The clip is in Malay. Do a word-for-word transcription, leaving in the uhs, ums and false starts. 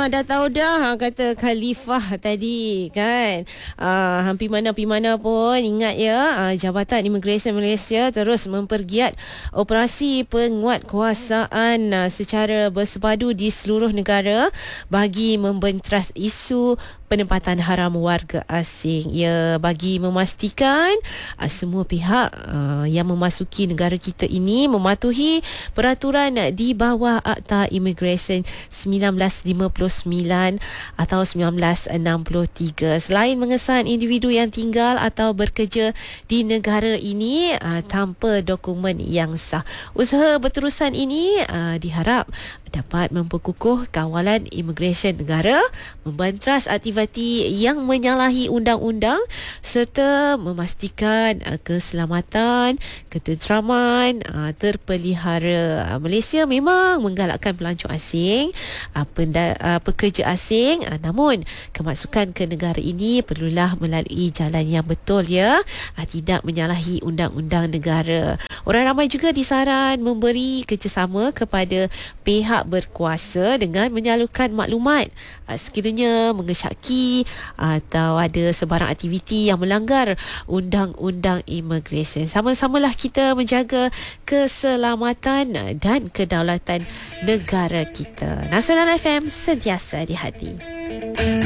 Ah, dah tahu dah kata Khalifah tadi kan. Ah, hampir mana pergi mana pun ingat ya, ah, Jabatan Imigresen Malaysia terus mempergiat operasi penguatkuasaan ah, secara bersepadu di seluruh negara bagi membentras isu penempatan haram warga asing. Ya, bagi memastikan uh, semua pihak uh, yang memasuki negara kita ini mematuhi peraturan di bawah Akta Imigresen sembilan belas lima puluh sembilan atau sembilan belas enam puluh tiga. Selain mengesan individu yang tinggal atau bekerja di negara ini uh, tanpa dokumen yang sah. Usaha berterusan ini uh, diharap dapat memperkukuh kawalan imigresen negara, membantras aktiviti yang menyalahi undang-undang serta memastikan uh, keselamatan, ketenteraman uh, terpelihara. Uh, Malaysia memang menggalakkan pelancong asing, uh, penda, uh, pekerja asing, uh, namun kemasukan ke negara ini perlulah melalui jalan yang betul ya, uh, tidak menyalahi undang-undang negara. Orang ramai juga disaran memberi kerjasama kepada pihak berkuasa dengan menyalurkan maklumat uh, sekiranya mengesyaki atau ada sebarang aktiviti yang melanggar undang-undang imigresen. Sama-samalah kita menjaga keselamatan dan kedaulatan negara kita. Nasional F M, sentiasa di hati.